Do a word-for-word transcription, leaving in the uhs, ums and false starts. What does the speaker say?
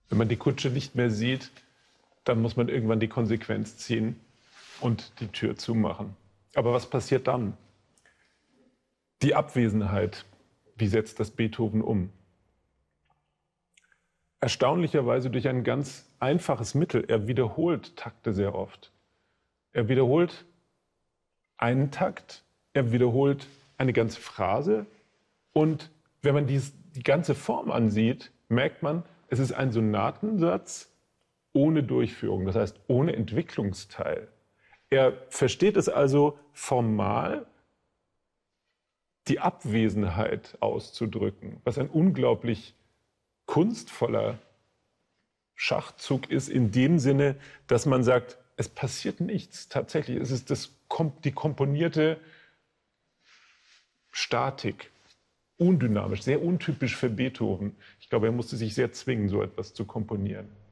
Wenn man die Kutsche nicht mehr sieht, dann muss man irgendwann die Konsequenz ziehen und die Tür zumachen. Aber was passiert dann? Die Abwesenheit, wie setzt das Beethoven um? Erstaunlicherweise durch ein ganz einfaches Mittel. Er wiederholt Takte sehr oft. Er wiederholt einen Takt, er wiederholt eine ganze Phrase. Und wenn man dies, die ganze Form ansieht, merkt man, es ist ein Sonatensatz ohne Durchführung, das heißt ohne Entwicklungsteil. Er versteht es also formal, die Abwesenheit auszudrücken, was ein unglaublich kunstvoller Schachzug ist, in dem Sinne, dass man sagt, es passiert nichts. Tatsächlich, es ist das, die komponierte Statik, undynamisch, sehr untypisch für Beethoven. Ich glaube, er musste sich sehr zwingen, so etwas zu komponieren.